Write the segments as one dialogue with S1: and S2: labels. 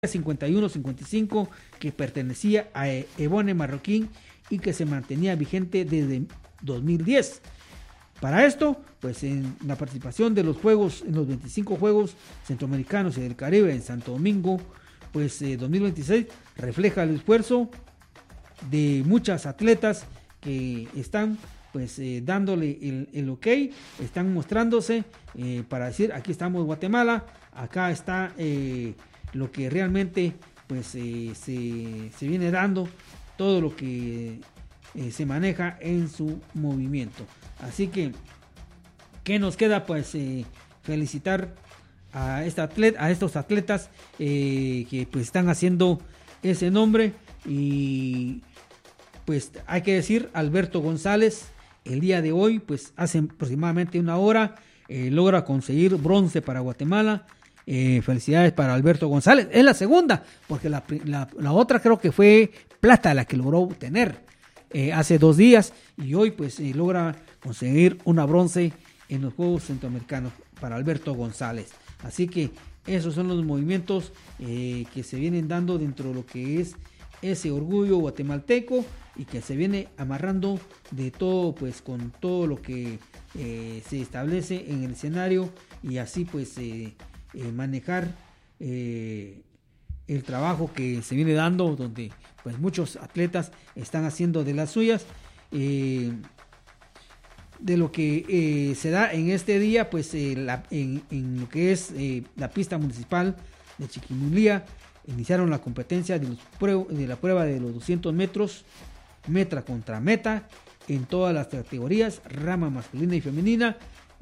S1: 51-55 que pertenecía a Ebone Marroquín y que se mantenía vigente desde 2010. Para esto, pues en la participación de los juegos, en los 25 Juegos Centroamericanos y del Caribe en Santo Domingo, pues 2026 refleja el esfuerzo de muchas atletas que están pues dándole el ok, están mostrándose para decir, aquí estamos Guatemala, acá está lo que realmente pues se viene dando, todo lo que se maneja en su movimiento. Así que, ¿qué nos queda? Pues felicitar a estos atletas que pues están haciendo ese nombre. Y pues hay que decir, Alberto González el día de hoy, pues hace aproximadamente una hora, logra conseguir bronce para Guatemala. Felicidades para Alberto González, es la segunda, porque la otra creo que fue plata la que logró obtener hace 2 días, y hoy pues logra conseguir una bronce en los Juegos Centroamericanos para Alberto González. Así que esos son los movimientos que se vienen dando dentro de lo que es ese orgullo guatemalteco, y que se viene amarrando de todo, pues con todo lo que se establece en el escenario, y así pues manejar el trabajo que se viene dando, donde pues muchos atletas están haciendo de las suyas. De lo que se da en este día, pues en lo que es la pista municipal de Chiquimulía, iniciaron la competencia de la prueba de los 200 metros, meta contra meta, en todas las categorías, rama masculina y femenina.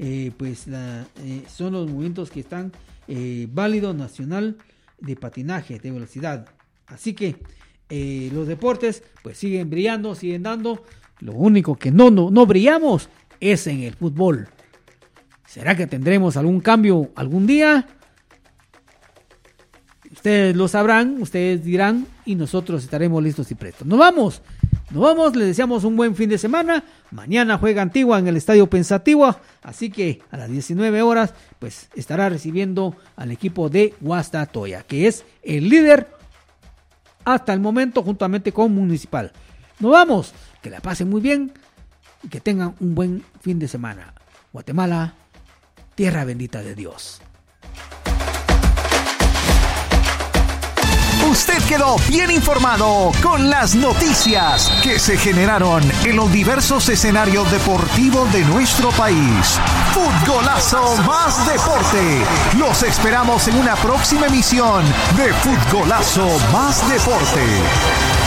S1: Son los movimientos que están válido nacional de patinaje de velocidad. Así que los deportes pues siguen brillando, siguen dando. Lo único que no brillamos es en el fútbol. ¿Será que tendremos algún cambio algún día? Ustedes lo sabrán, ustedes dirán, y nosotros estaremos listos y prestos. Nos vamos, les deseamos un buen fin de semana. Mañana juega Antigua en el Estadio Pensativo, así que a las 19 horas pues estará recibiendo al equipo de Guastatoya, que es el líder hasta el momento juntamente con Municipal. Nos vamos, que la pasen muy bien y que tengan un buen fin de semana. Guatemala, tierra bendita de Dios.
S2: Usted quedó bien informado con las noticias que se generaron en los diversos escenarios deportivos de nuestro país. Futgolazo más deporte. Los esperamos en una próxima emisión de Futgolazo más deporte.